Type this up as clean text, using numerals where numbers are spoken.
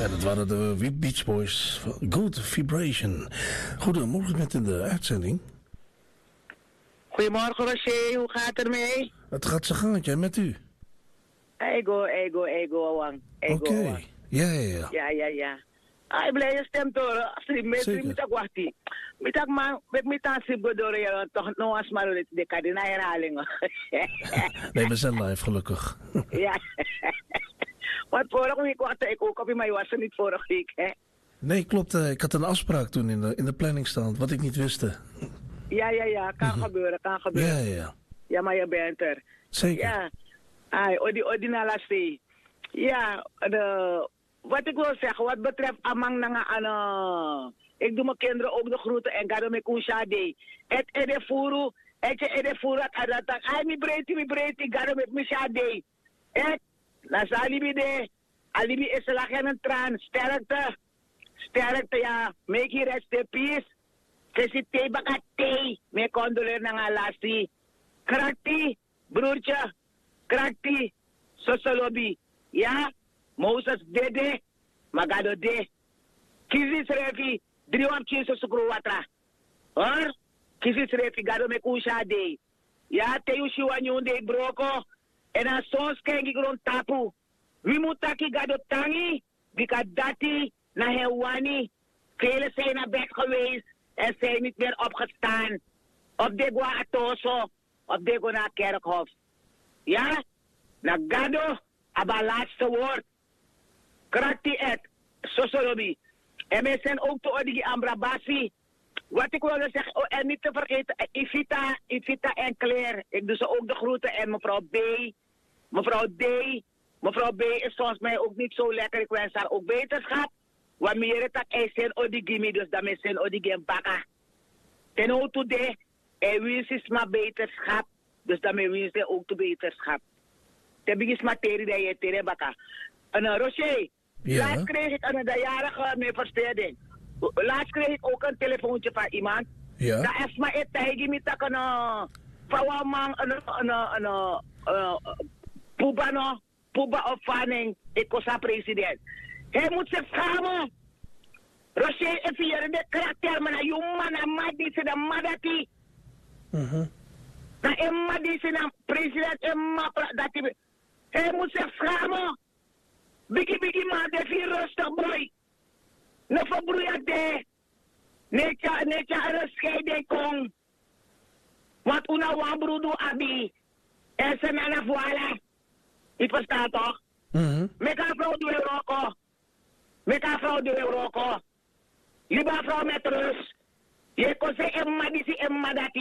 Ja, dat waren de Beach Boys. Good Vibration. Goedemorgen met in de uitzending. Goedemorgen Roger, hoe gaat het ermee? Het gaat zo gaantje met u. Ego, wang. Oké. Ja. Ik blijf je stem door. Als je met me wacht. Met man, met metaan ze bedoelen toch nog eens maar de kadina herhalingen. Nee, we zijn live gelukkig. Ja. Want vorige week was ik ook op, maar je was er niet vorige week, hè? Nee, klopt. Ik had een afspraak toen in de planning staan, wat ik niet wist. Ja. Kan gebeuren. Ja. Ja, maar je bent er. Zeker. Ja. Odi na lastig. Ja, wat ik wil zeggen, wat betreft amang nanga ik doe mijn kinderen ook de groeten en ga met Kushade. Het ede furu, at ai mi breedte, ga met Kushade. Het, na alibi is er geen traan, sterkte ja, make it rest in peace. Fesite bakate, me condoleer nanga lasti. Krakti, broertje, krakti, sosolobi. Ja, Moses dede, magado de. Kizis refi, 3 wapjes sukru watra. Hoor? Kizis refi, gado me kusha de. Ja, te yushi wanyunde broko. En dan soms kijk ik rond tapu. Wie moet taki gado tangi? Bika dati, na hewani. Velen zijn naar bed geweest en zijn niet meer opgestaan. Op de gwa atoso, op de gwa na kerkhof. Ja? Na gado, aba laatste woord. Krakti et, sosolobi. En wij zijn ook te odigi ambrabasi. Wat ik wilde zeggen, en niet te vergeten, Ivita en Claire. Ik doe ze ook de groeten. En mevrouw B, mevrouw D. Mevrouw B is volgens mij ook niet zo lekker. Ik wens haar ook beterschap. Wanneer het is zijn odigimi, dus dat is zijn odigim baka. Ten hoogte de, en wens is maar beterschap. Dus dat wens hij ook de beterschap. Ten begin is materie dat je tere baka. En Rocher, laatst kreeg ik een jarige mee versteerding. Laatst kreeg ik ook een telefoontje van iemand. Ja. Dat is maar het tegen me dat een vrouwman, Puba opvanning, ik was haar president. Hij moet zich schamen. Rocher, even hier de karakter, maar jongen, na madi se de madati. Na emma die se na president emma dat hij moet zich schamen. Bigi man, de vier rustig boy. Ne verbroeien de. Netja een scheiding kon. Want una wambroedo abi. En ze na voila. Ik versta toch? Meka vrouw de Euroko. Liba vrouw met rust. Je kon zeggen emma die si emma dat